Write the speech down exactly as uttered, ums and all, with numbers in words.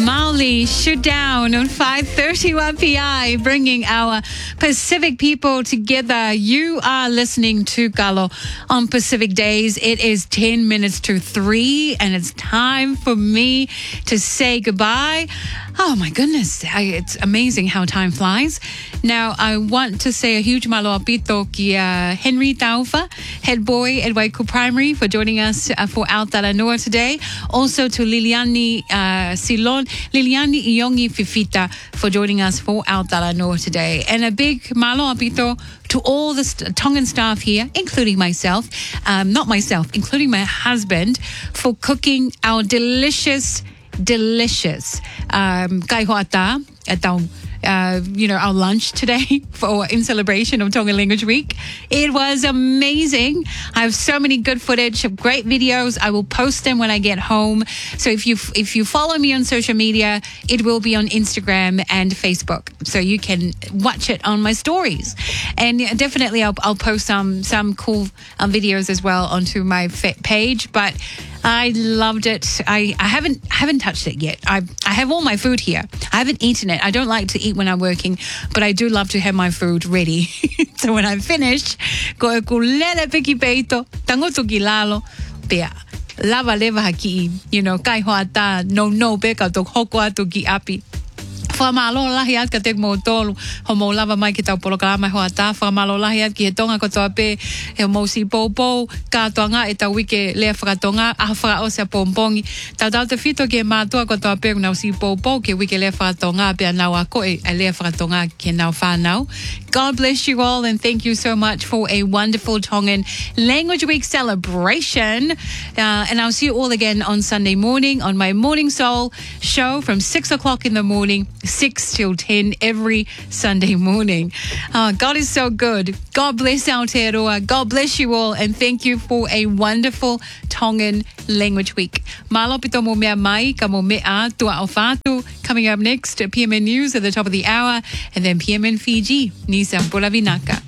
Maoli shoot down on five thirty-one P I, bringing our Pacific people together. You are listening to Galo on Pacific Days. It is ten minutes to three, and it's time for me to say goodbye. Oh my goodness, it's amazing how time flies. Now, I want to say a huge malo apito ki uh, Henry Taufa, head boy at Waiko Primary, for joining us uh, for Aotearoa today. Also to Liliani uh, Silon, Liliani Iongi Fifita for joining us for Aotearoa today. And a big malo apito to all the st- Tongan staff here, including myself, um, not myself, including my husband, for cooking our delicious delicious um kai hoata at our uh, you know, our lunch today for in celebration of Tongan Language Week. It was amazing. I have so many good footage of great videos. I will post them when I get home. So if you if you follow me on social media, it will be on Instagram and Facebook, so you can watch it on my stories. And definitely, I'll I'll post some some cool um, videos as well onto my fa- page. But I loved it. I, I haven't haven't touched it yet. I I have all my food here. I haven't eaten it. I don't like to eat when I'm working, but I do love to have my food ready. So when I'm finished, ko e kulele piki peito, tango tuki lalo, pea. Lava leva haki, you know, kai hoata, no no peka to hoko atu ki api. Whamalo lahi at ka te mo tolu, homo lava mai ki tau polokalama hoata, whamalo lahi at ki he tonga ko toa pe, he mo si popo, ka toanga e tau wike lea whakatonga, a whaka o sea pompongi. Tau tau te whito ki e mātua ko toa pe, nau si popo, ki wike lea whakatonga, pia nau a ko e lea whakatonga ki nau whanau. God bless you all, and thank you so much for a wonderful Tongan Language Week celebration. Uh, and I'll see you all again on Sunday morning on my Morning Soul show from six o'clock in the morning, six till ten every Sunday morning. Uh, God is so good. God bless Aotearoa. God bless you all, and thank you for a wonderful Tongan Language Week. Malo pito mo mea mai, ka mo mea tua o whātu. Coming up next, P M N News at the top of the hour, and then P M N Fiji. Nisa Pula Vinaka.